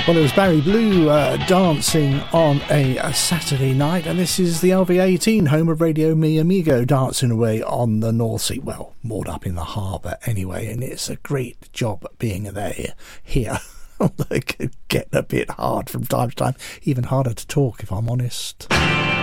Well, it was Barry Blue dancing on a Saturday night, and this is the LV18, home of Radio Mi Amigo, dancing away on the North Sea. Well, moored up in the harbour anyway, and it's a great job being there here. Although it could get a bit hard from time to time, even harder to talk if I'm honest.